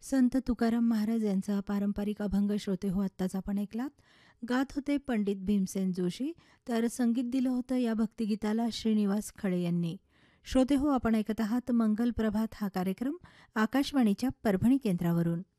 संत तुकाराम महाराज यांचा पारंपरिक अभंग श्रोते हो आत्ताच आपण ऐकलात. गात होते पंडित भीमसेन जोशी, तर संगीत दिलं होतं या भक्तिगीताला श्रीनिवास खळे यांनी. श्रोते हो आपण ऐकत आहात मंगल प्रभात हा कार्यक्रम आकाशवाणीच्या परभणी केंद्रावरून.